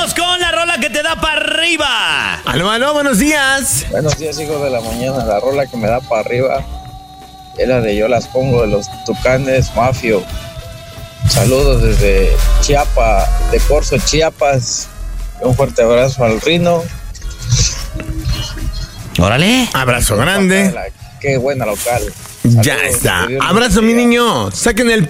Vamos con la rola que te da para arriba. Aló, buenos días. Buenos días, hijos de la mañana. La rola que me da para arriba es la de Yo las pongo de los Tucanes Mafio. Saludos desde Chiapas, de Corzo, Chiapas. Un fuerte abrazo al Rino. Órale. Abrazo grande. Qué buena local. Ya Saludos, está. que Dios los Abrazo, mi bendiga. niño. Saquen el